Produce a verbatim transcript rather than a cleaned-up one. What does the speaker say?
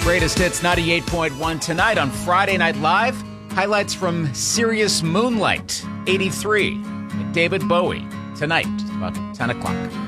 Greatest Hits ninety-eight point one tonight on Friday Night Live. Highlights from Serious Moonlight eighty-three. David Bowie tonight, about ten o'clock.